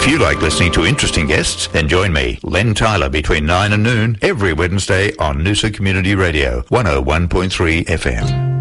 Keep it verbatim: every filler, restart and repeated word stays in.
If you like listening to interesting guests, then join me, Len Tyler, between nine and noon every Wednesday on Noosa Community Radio, one oh one point three F M.